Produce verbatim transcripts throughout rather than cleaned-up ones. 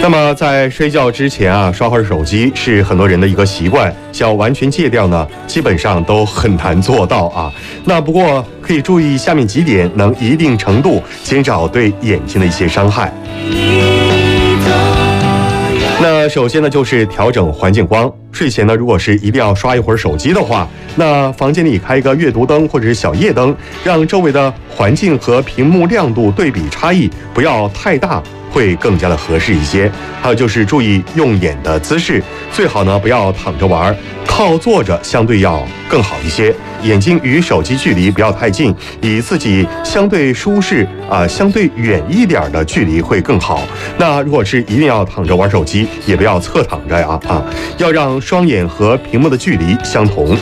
那么在睡觉之前啊，刷会儿手机是很多人的一个习惯，想完全戒掉呢，基本上都很难做到啊。那不过可以注意下面几点，能一定程度减少对眼睛的一些伤害。那首先呢，就是调整环境光。睡前呢，如果是一定要刷一会儿手机的话，那房间里开一个阅读灯或者是小夜灯，让周围的环境和屏幕亮度对比差异不要太大，会更加的合适一些。还有就是注意用眼的姿势，最好呢不要躺着玩，靠坐着相对要更好一些。眼睛与手机距离不要太近，以自己相对舒适啊、呃、相对远一点的距离会更好。那如果是一定要躺着玩手机，也不要侧躺着呀啊，要让双眼和屏幕的距离相同。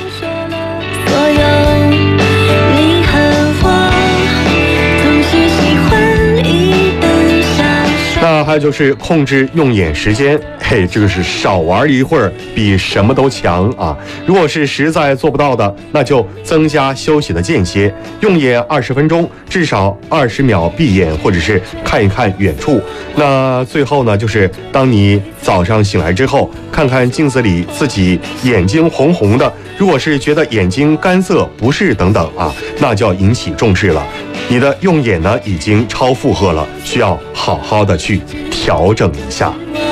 那还有就是控制用眼时间，嘿，这个是少玩一会儿比什么都强啊！如果是实在做不到的，那就增加休息的间歇，用眼二十分钟，至少二十秒闭眼，或者是看一看远处。那最后呢，就是当你早上醒来之后，看看镜子里自己眼睛红红的，如果是觉得眼睛干涩、不适等等啊，那就要引起重视了。你的用眼呢已经超负荷了，需要好好的去调整一下。